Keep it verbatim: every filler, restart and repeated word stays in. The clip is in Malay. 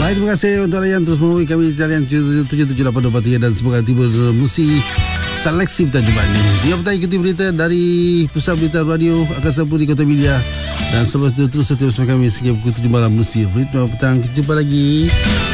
Baik, terima kasih untuk anda yang terus menghubungi kami di talian tujuh tujuh lapan dua tiga dan semoga tiba musi seleksi kita jumpa ini. Dia petang ikuti berita dari Pusat Berita Radio Akasa Puri Kota Media dan selepas itu terus setiap bersama kami sehingga pukul tujuh malam musi. Berita petang, kita jumpa lagi.